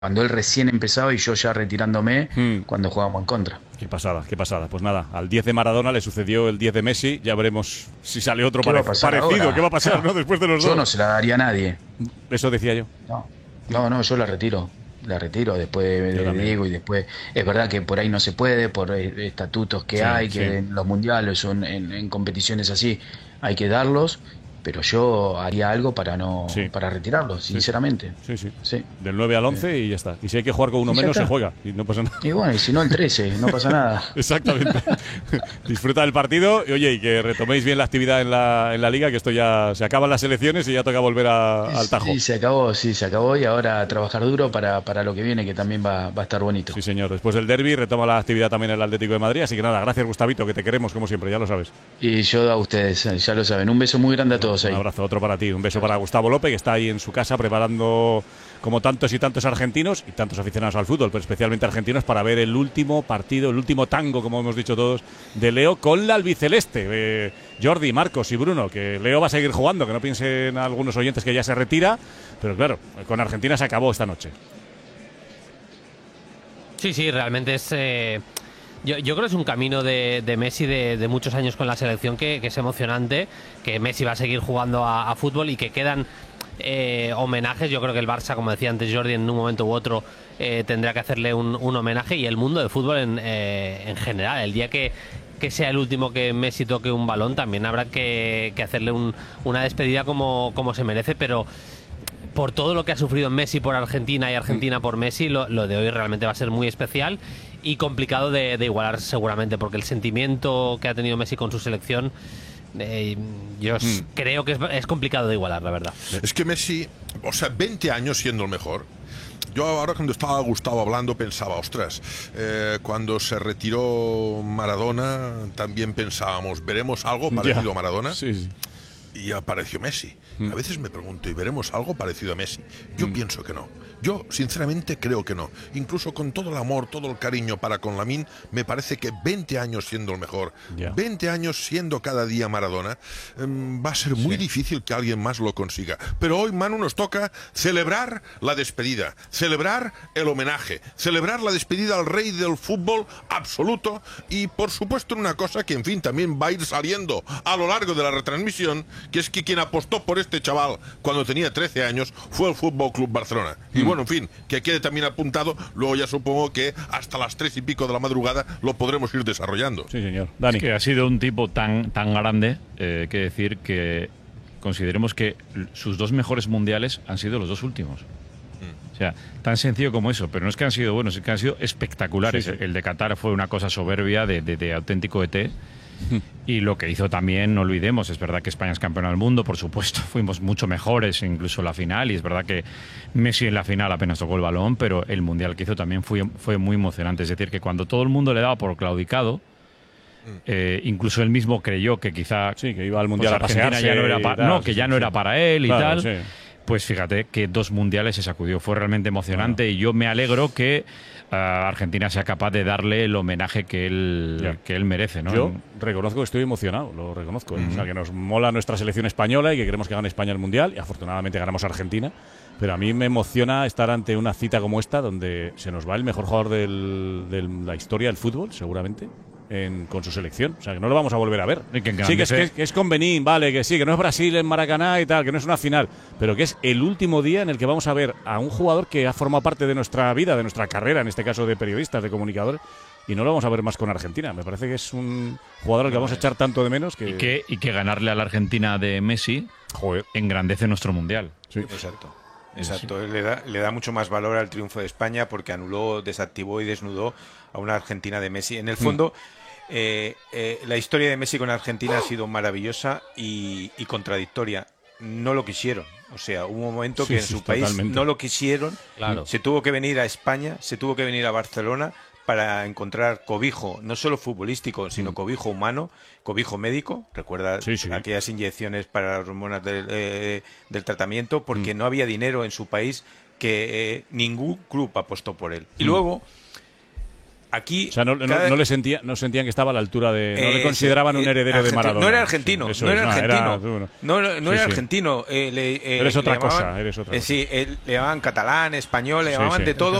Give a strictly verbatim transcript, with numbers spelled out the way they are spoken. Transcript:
cuando él recién empezaba y yo ya retirándome Mm. cuando jugábamos en contra. Qué pasada, qué pasada. Pues nada, al diez de Maradona le sucedió el diez de Messi. Ya veremos si sale otro ¿Qué va a pare- pasar parecido. ahora? ¿Qué va a pasar, no? Después de los Yo dos. no se la daría a nadie. Eso decía yo. No, no, no, yo la retiro. La retiro después de, Yo de también. Diego y después. Es verdad que por ahí no se puede, por eh, estatutos que Sí, hay, sí. que en los mundiales son en, en competiciones así hay que darlos, pero yo haría algo para no Sí. para retirarlos, sinceramente. Sí, sí. Sí. Del nueve al once y ya está. Y si hay que jugar con uno Y ya menos, se está. juega. Y no pasa nada. Y bueno, y si no el trece, no pasa nada. Exactamente. Disfruta del partido y oye, y que retoméis bien la actividad en la, en la liga, que esto ya se acaban las elecciones y ya toca volver a- al tajo. Sí, se acabó, sí, se acabó y ahora a trabajar duro para, para lo que viene, que también va, va a estar bonito. Sí, señor. Después del derbi retoma la actividad también el Atlético de Madrid. Así que nada, gracias, Gustavito, que te queremos como siempre, ya lo sabes. Y yo a ustedes, ya lo saben. Un beso muy grande a todos ahí. Un abrazo, otro para ti. Un beso para Gustavo López, que está ahí en su casa preparando, como tantos y tantos argentinos y tantos aficionados al fútbol, pero especialmente argentinos, para ver el último partido, el último tango, como hemos dicho todos, de Leo con la albiceleste. Eh, Jordi, Marcos y Bruno, que Leo va a seguir jugando, que no piensen algunos oyentes que ya se retira, pero claro, con Argentina se acabó esta noche. Sí, sí, realmente es... eh, yo, yo creo que es un camino de, de Messi de, de muchos años con la selección que, que es emocionante, que Messi va a seguir jugando a, a fútbol y que quedan eh, homenajes. Yo creo que el Barça, como decía antes Jordi, en un momento u otro eh, tendrá que hacerle un, un homenaje, y el mundo del fútbol en, eh, en general. El día que, que sea el último que Messi toque un balón, también habrá que, que hacerle un, una despedida como, como se merece, pero... por todo lo que ha sufrido Messi por Argentina y Argentina por Messi, lo, lo de hoy realmente va a ser muy especial y complicado de, de igualar seguramente, porque el sentimiento que ha tenido Messi con su selección, eh, yo mm. creo que es, es complicado de igualar, la verdad. Es que Messi, o sea, veinte años siendo el mejor. Yo ahora cuando estaba Gustavo hablando pensaba, ostras, eh, cuando se retiró Maradona también pensábamos, ¿veremos algo parecido Ya. a Maradona? Sí, sí. Y apareció Messi. A veces me pregunto, ¿y veremos algo parecido a Messi? Yo mm. pienso que no. Yo, sinceramente, creo que no. Incluso con todo el amor, todo el cariño para con Lamine, me parece que veinte años siendo el mejor, Yeah. veinte años siendo cada día Maradona, eh, va a ser muy Sí. difícil que alguien más lo consiga. Pero hoy, Manu, nos toca celebrar la despedida, celebrar el homenaje, celebrar la despedida al rey del fútbol absoluto y, por supuesto, una cosa que, en fin, también va a ir saliendo a lo largo de la retransmisión, que es que quien apostó por este chaval cuando tenía trece años fue el Fútbol Club Barcelona. Y bueno, en fin, que quede también apuntado, luego ya supongo que hasta las tres y pico de la madrugada lo podremos ir desarrollando. Sí, señor. Dani. Es que ha sido un tipo tan, tan grande, eh, que decir que consideremos que sus dos mejores mundiales han sido los dos últimos. O sea, tan sencillo como eso, pero no es que han sido buenos, es que han sido espectaculares. Sí, sí. El de Qatar fue una cosa soberbia de, de, de auténtico E T. Y lo que hizo también, no olvidemos, es verdad que España es campeona del mundo, por supuesto, fuimos mucho mejores incluso en la final, y es verdad que Messi en la final apenas tocó el balón, pero el mundial que hizo también fue, fue muy emocionante. Es decir, que cuando todo el mundo le daba por claudicado, eh, incluso él mismo creyó que quizá Sí, que iba al mundial pues a Argentina pasearse ya no era y pa- tal, no, que sí, ya no sí. era para él y Claro, tal. sí. Pues fíjate que dos mundiales se sacudió, fue realmente emocionante, y yo me alegro que uh, Argentina sea capaz de darle el homenaje que él, Ya. que él merece, ¿no? Yo reconozco que estoy emocionado, lo reconozco. ¿eh? O sea, que nos mola nuestra selección española y que queremos que gane España el Mundial, y afortunadamente ganamos a Argentina. Pero a mí me emociona estar ante una cita como esta, donde se nos va el mejor jugador del- de la historia del fútbol, seguramente, en- con su selección. O sea, que no lo vamos a volver a ver. Y que Sí, que es, engrandece- que, es, que es con Benín, vale, que sí, que no es Brasil en Maracaná y tal, que no es una final, pero que es el último día en el que vamos a ver a un jugador que ha formado parte de nuestra vida, de nuestra carrera, en este caso de periodistas, de comunicadores, y no lo vamos a ver más con Argentina. Me parece que es un jugador al que vamos a echar tanto de menos que... Y que, y que ganarle a la Argentina de Messi Joder. engrandece nuestro mundial. Sí. Exacto. Exacto, le da, le da mucho más valor al triunfo de España porque anuló, desactivó y desnudó a una Argentina de Messi. En el fondo, eh, eh, la historia de Messi con Argentina ha sido maravillosa y, y contradictoria. No lo quisieron. O sea, hubo un momento Sí, que en sí, su país totalmente. no lo quisieron. Claro. Se tuvo que venir a España, se tuvo que venir a Barcelona para encontrar cobijo, no solo futbolístico, sino cobijo humano, cobijo médico. Recuerda Sí, sí. aquellas inyecciones para las hormonas del, eh, del tratamiento, porque no había dinero en su país, que eh, ningún club apostó por él. Y luego, Aquí o sea, no, no, cada... no le sentía, no sentían que estaba a la altura de, no eh, le consideraban eh, un heredero argentino. de Maradona. No era argentino, Eso no es, era no, argentino, era, bueno. no, no, no sí, era sí. argentino. Eh, le, eh, eres otra le llamaban, cosa, eres otra eh, cosa. sí, eh, le llamaban catalán, español, le Sí, llamaban sí. de todo.